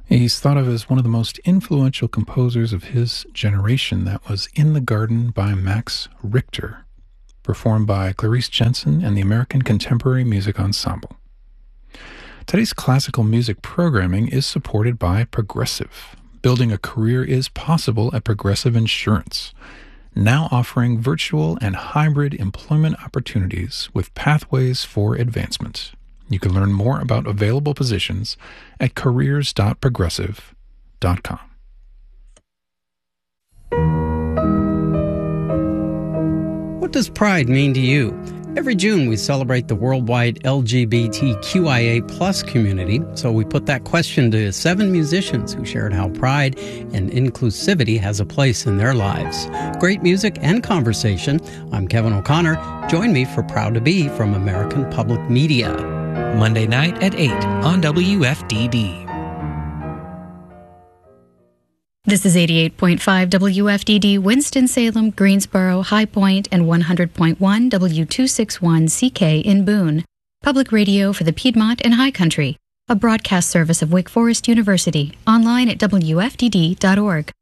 He's thought of as one of the most influential composers of his generation. That was In the Garden by Max Richter, performed by Clarice Jensen and the American Contemporary Music Ensemble. Today's classical music programming is supported by Progressive. Building a career is possible at Progressive Insurance, now offering virtual and hybrid employment opportunities with pathways for advancement. You can learn more about available positions at careers.progressive.com. What does pride mean to you? Every June, we celebrate the worldwide LGBTQIA+ community, so we put that question to 7 musicians who shared how pride and inclusivity has a place in their lives. Great music and conversation. I'm Kevin O'Connor. Join me for Proud to Be from American Public Media. Monday night at 8 on WFDD. This is 88.5 WFDD, Winston-Salem, Greensboro, High Point, and 100.1 W261CK in Boone. Public radio for the Piedmont and High Country. A broadcast service of Wake Forest University. Online at WFDD.org.